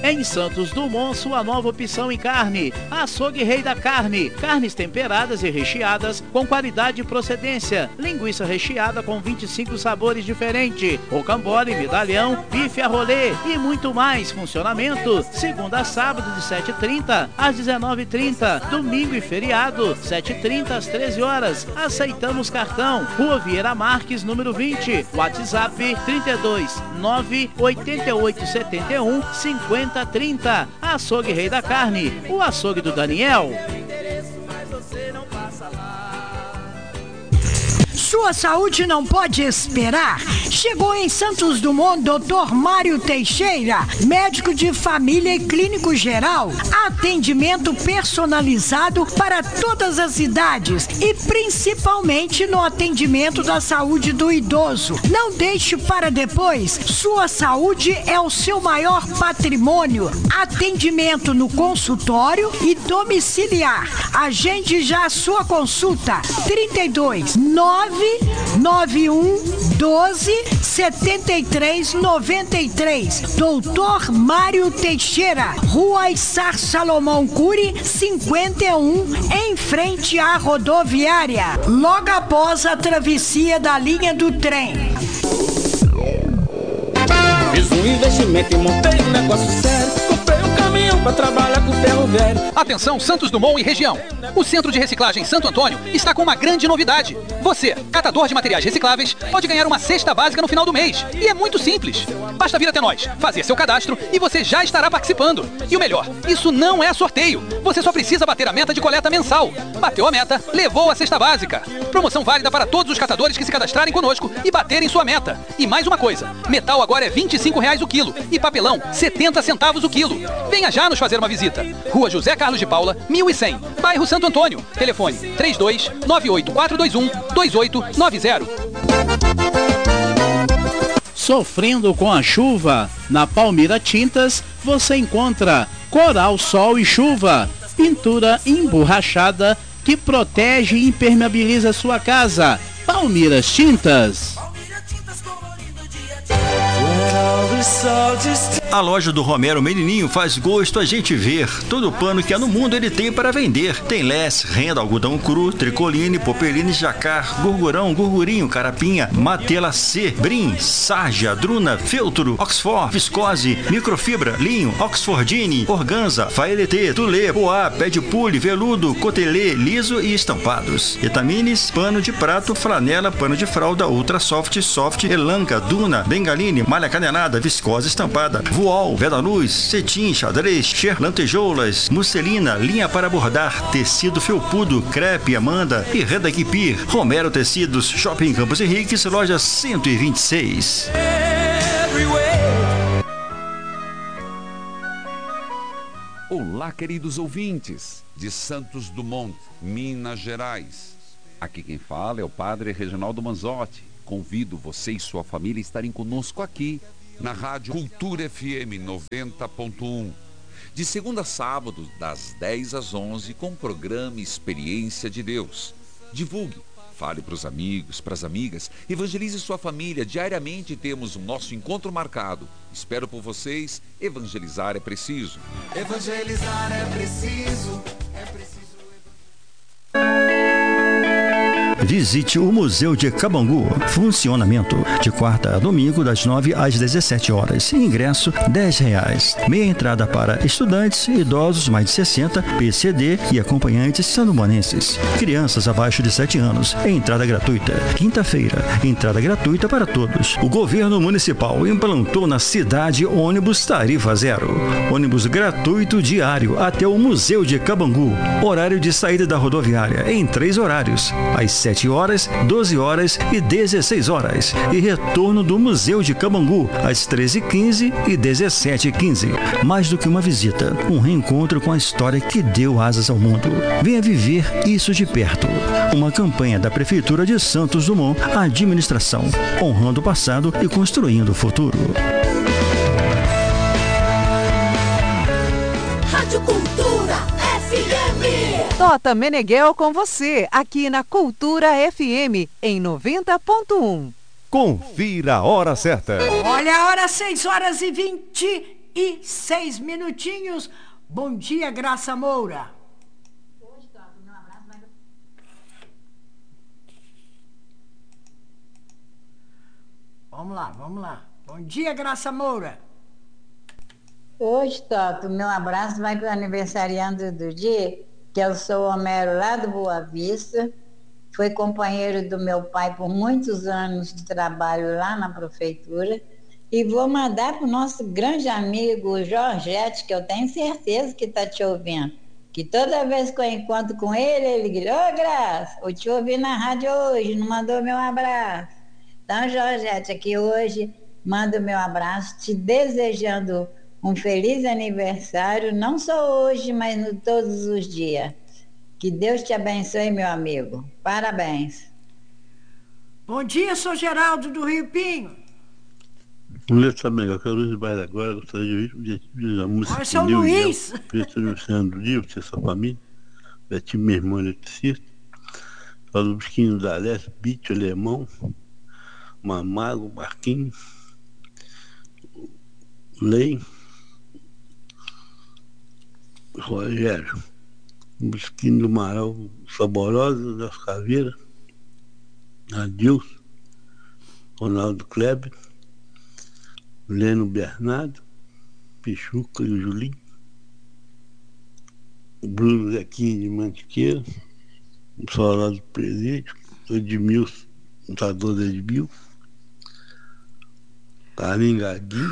Em Santos Dumont, sua nova opção em carne. Açougue Rei da Carne. Carnes temperadas e recheadas com qualidade e procedência. Linguiça recheada com 25 sabores diferentes. Rocambole, medalhão, bife a rolê e muito mais. Funcionamento segunda a sábado de 7h30 às 19h30. Domingo e feriado 7h30 às 13 horas. Aceitamos cartão. Rua Vieira Marques, número 20. WhatsApp 32 98871 5030. Açougue Rei da Carne, o açougue do Daniel. Sua saúde não pode esperar. Chegou em Santos Dumont Dr. Mário Teixeira, médico de família e clínico geral. Atendimento personalizado para todas as idades e principalmente no atendimento da saúde do idoso. Não deixe para depois. Sua saúde é o seu maior patrimônio. Atendimento no consultório e domiciliar. Agende já a sua consulta. 32 991 12 73 93. Doutor Mário Teixeira, Rua Issar Salomão Cury, 51, em frente à rodoviária, logo após a travessia da linha do trem. Fiz um investimento e montei um negócio sério. Comprei um caminhão pra trabalhar com ferro velho. Atenção Santos Dumont e região. O Centro de Reciclagem Santo Antônio está com uma grande novidade. Você, catador de materiais recicláveis, pode ganhar uma cesta básica no final do mês. E é muito simples. Basta vir até nós, fazer seu cadastro e você já estará participando. E o melhor, isso não é sorteio. Você só precisa bater a meta de coleta mensal. Bateu a meta, levou a cesta básica. Promoção válida para todos os catadores que se cadastrarem conosco e baterem sua meta. E mais uma coisa, metal agora é R$25 o quilo e papelão 70 centavos o quilo. Venha já nos fazer uma visita. Rua José Carlos de Paula, 1100, bairro Santo Antônio. Telefone 32 98421 2890. Sofrendo com a chuva? Na Palmira Tintas você encontra Coral, Sol e Chuva, pintura emborrachada que protege e impermeabiliza sua casa. Palmiras Tintas. A loja do Romero Menininho faz gosto a gente ver. Todo o pano que há no mundo ele tem para vender. Tem less, renda, algodão cru, tricoline, popeline, jacar, gurgurão, gurgurinho, carapinha, matelacê, brim, sarja, druna, feltro, oxford, viscose, microfibra, linho, oxfordine, organza, faeletê, tulê, poá, pé de pule, veludo, cotelê, liso e estampados. Etamines, pano de prato, flanela, pano de fralda, ultra soft, soft, elanca, duna, bengaline, malha canelada, viscose estampada, voal, veda-luz, cetim, xadrez, cher, lantejoulas, musselina, linha para bordar, tecido felpudo, crepe, amanda e reda guipir. Romero Tecidos, Shopping Campos Henriques, loja 126. Olá, queridos ouvintes de Santos Dumont, Minas Gerais. Aqui quem fala é o Padre Reginaldo Manzotti. Convido você e sua família a estarem conosco aqui na Rádio Cultura FM 90.1. De segunda a sábado, das 10 às 11, com o programa Experiência de Deus. Divulgue, fale para os amigos, para as amigas, evangelize sua família. Diariamente temos o nosso encontro marcado. Espero por vocês. Evangelizar é preciso. Evangelizar é preciso. Visite o Museu de Cabangu. Funcionamento de quarta a domingo das 9 às 17 horas. Ingresso R$10. Meia entrada para estudantes, idosos mais de 60, PCD e acompanhantes sandumanenses. Crianças abaixo de 7 anos. Entrada gratuita. Quinta-feira, entrada gratuita para todos. O governo municipal implantou na cidade ônibus tarifa zero. Ônibus gratuito diário até o Museu de Cabangu. Horário de saída da rodoviária em 3 horários. Às 7 horas, 12 horas e 16 horas. E retorno do Museu de Cabangu às 13h15 e 17h15. Mais do que uma visita, um reencontro com a história que deu asas ao mundo. Venha viver isso de perto. Uma campanha da Prefeitura de Santos Dumont, administração, honrando o passado e construindo o futuro. Rádio Cultura FM. Tota Meneghel com você, aqui na Cultura FM, em 90.1. Confira a hora certa. Olha a hora, 6 horas e 20 6 minutinhos. Bom dia, Graça Moura. Vamos lá. Bom dia, Graça Moura. Hoje, Toto, meu abraço vai para o aniversariante do dia, que eu sou o Homero lá do Boa Vista. Foi companheiro do meu pai por muitos anos de trabalho lá na prefeitura. E vou mandar para o nosso grande amigo o Jorgete, que eu tenho certeza que está te ouvindo. Que toda vez que eu encontro com ele, ele grita: ô Graça, eu te ouvi na rádio hoje, não mandou meu abraço. Então, Jorgete, aqui hoje, mando meu abraço, te desejando um feliz aniversário, não só hoje, mas todos os dias. Que Deus te abençoe, meu amigo. Parabéns. Bom dia, sou Geraldo do Rio Pinho. Bom dia também, eu quero Luiz Bairro agora, gostaria de ouvir a música. Oi, seu Luiz. Aniversário do dia, você e sua família, Betinho, meu irmão eletricista, o Bisquinho da Leste, Bito, Alemão, Mamago, Marquinhos, Lei, Rogério, Bisquinho do Maral, Saborosa, das Caveiras, Adilson, Ronaldo Kleber, Leno Bernardo, Pichuca e o Julinho, Bruno Zequinha de Mantiqueira, o Solar do Presídio, o Edmilson, o lutador de Edmil, Carlinhos Gaguinho,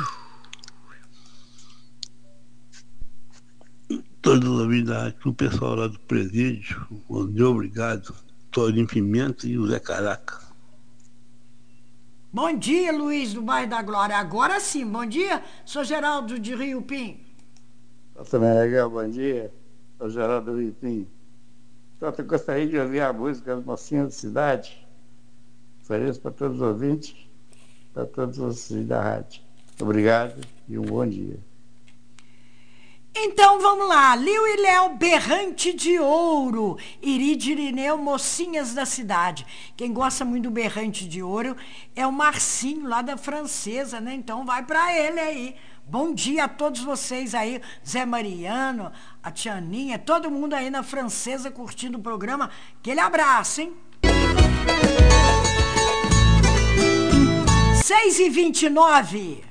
todos os ouvintes o pessoal lá do Presídio, o Deus obrigado, Torinho Pimenta e o Zé Caraca. Bom dia, Luiz, do bairro da Glória. Agora sim, bom dia, sou Geraldo de Rio Pinho. Também legal, bom dia, sou Geraldo do Rio Pinho. Eu gostaria de ouvir a música Mocinha da Cidade. Ofereço para todos os ouvintes, para todos vocês da rádio. Obrigado e um bom dia. Então vamos lá, Liu e Léo, Berrante de Ouro, Iride Irineu, Mocinhas da Cidade. Quem gosta muito do Berrante de Ouro é o Marcinho, lá da Francesa, né? Então vai para ele aí. Bom dia a todos vocês aí, Zé Mariano, a Tianinha, todo mundo aí na Francesa curtindo o programa. Aquele abraço, hein? 6h29.